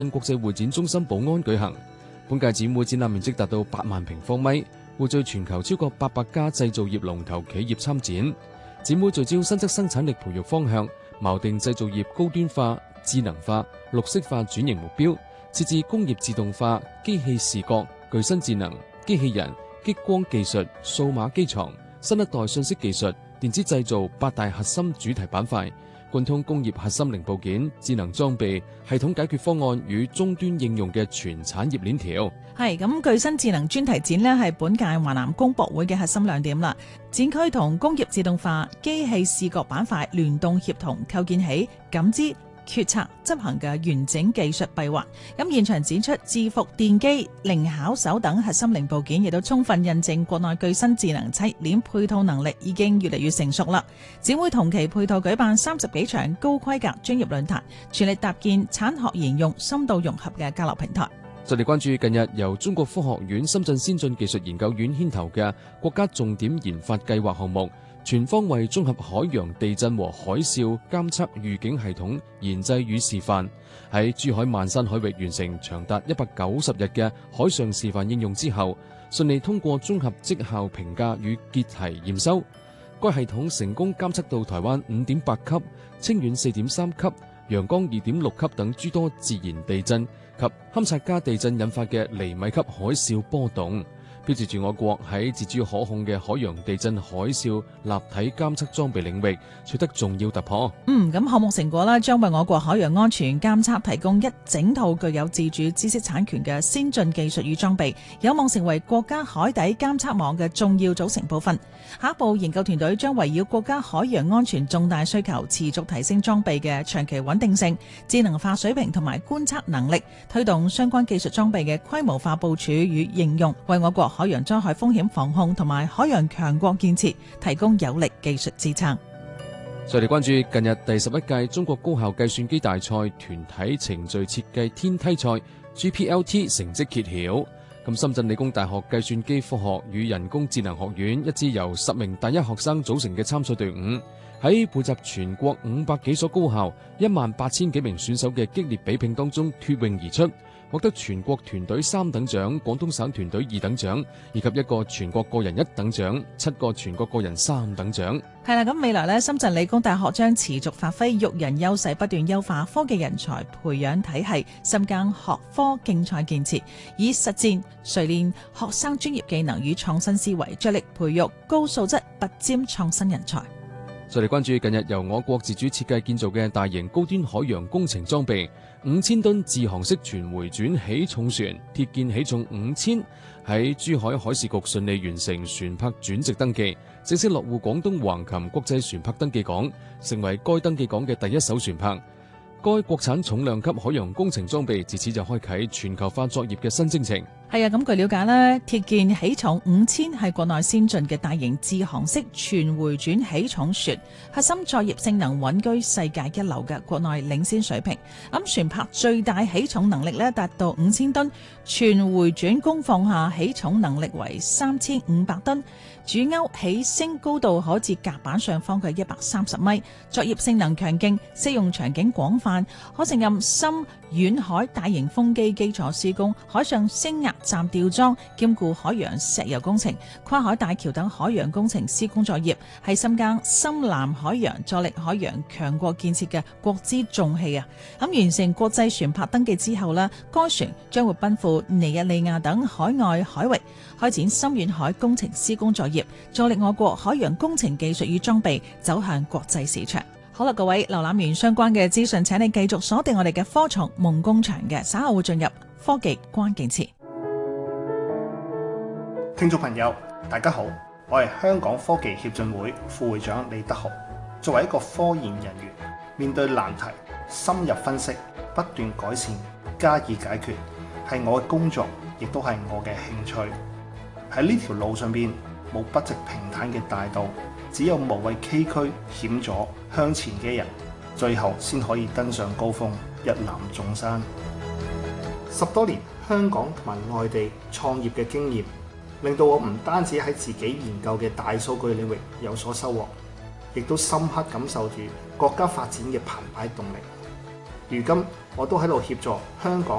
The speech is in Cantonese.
國際會展中心寶安舉行。本屆展會展覽面積達到8萬平方米，匯聚全球超過800家製造業龍頭企業參展。展會聚焦新質生產力培育方向，錨定製造業高端化、智能化、綠色化轉型目標，設置工業自動化、機器視覺、具身智能、機器人、激光技術、數碼機床、新一代信息技術、電子製造8大核心主題板塊，貫通工業核心零部件、智能裝備、系統解決方案與終端應用嘅全產業鏈條。 係咁，具身智能專題展呢係本屆華南工博會嘅核心亮點啦。展區同工業自動化、機器視覺板塊聯動協同，構建起感知、決策執行嘅完整技術閉環。咁現場展出智伏電機、靈巧手等核心零部件，亦都充分印證國內具身智能產業鏈配套能力已經越嚟越成熟啦。展會同期配套舉辦30幾場高規格專業論壇，全力搭建產學研用深度融合嘅交流平台。 再嚟關注近日由中國科學院深圳先進技術研究院牽頭嘅國家重點研發計劃項目，全方位綜合海洋地震和海嘯監測預警系統研製與示範，喺珠海萬山海域完成長達190日嘅海上示範應用之後，順利通過綜合績效評價與結題驗收。該系統成功監測到台灣5.8級、清遠4.3級、陽江2.6級等諸多自然地震及堪察加地震引發嘅厘米級海嘯波動，標誌住我國喺自主可控嘅海洋地震海嘯立體監測裝備領域取得重要突破。 咁項目成果呢，將為我國海洋安全監測提供一整套具有自主知識產權嘅先進技術與裝備，有望成為國家海底監測網嘅重要組成部分。下一步研究團隊將圍繞國家海洋安全重大需求，持續提升裝備嘅長期穩定性、智能化水平同埋觀測能力，推動相關技術裝備嘅規模化部署與應用，為我國海洋災害風險防控同埋海洋強國建設提供有力技術支撐。 再嚟關注近日第11屆中國高校計算機大賽團體程序設計天梯賽 GPLT 成績揭曉。深圳理工大學計算機科學與人工智能學院一支由10名大一學生組成嘅參賽隊伍，喺匯集全國500幾所高校18000幾名選手嘅激烈比拼當中脫穎而出，獲得全國團隊3等獎、廣東省團隊2等獎，以及1個全國個人1等獎、7個全國個人3等獎。 係啦，咁未來呢，深圳理工大學將持續發揮育人優勢，不斷優化科技人才培養體系，深耕學科競賽建設，以實踐錘煉學生專業技能與創新思維，着力培育高素質拔尖創新人才。 再嚟關注近日由我國自主設計建造嘅大型高端海洋工程裝備5000噸自航式全回轉起重船鐵建起重5000，喺珠海海事局順利完成船舶轉籍登記，正式落戶廣東橫琴國際船舶登記港，成為該登記港嘅第一艘船舶。該國產重量級海洋工程裝備自此就開啟全球化作業嘅新征程。 係啊，咁據了解呢，鐵建起重5000係國內先進嘅大型自航式全回轉起重船，核心作業性能穩居世界一流嘅國內領先水平。咁船舶最大起重能力呢達到5000噸，全回轉工況下起重能力為3500噸，主鈎起升高度可至甲板上方嘅130米，作業性能強勁，適用場景廣泛，可勝任深遠海大型風機基礎施工、海上升壓站吊裝，兼顧海洋石油工程、跨海大橋等海洋工程施工作業，係深耕深藍海洋、助力海洋強國建設嘅國之重器啊！咁完成國際船舶登記之後呢，該船將會奔赴尼日利亞等海外海域，開展深遠海工程施工作業，助力我國海洋工程技術與裝備走向國際市場。好啦，各位瀏覽完相關嘅資訊，請你繼續鎖定我哋嘅科創夢工場嘅，稍後會進入科技關鍵詞。 聽眾朋友，大家好，我係香港科技協進會副會長李德豪。作為一個科研人員，面對難題，深入分析，不斷改善，加以解決，係我嘅工作，亦都係我嘅興趣。喺呢條路上邊，冇筆直平坦嘅大道，只有無畏崎嶇險阻向前嘅人，最後先可以登上高峰，一覽眾山。10多年香港同埋外地創業嘅經驗，令到我唔單止喺自己研究嘅大數據領域有所收穫，亦都深刻感受住國家發展嘅澎湃動力。如今我都喺度協助香港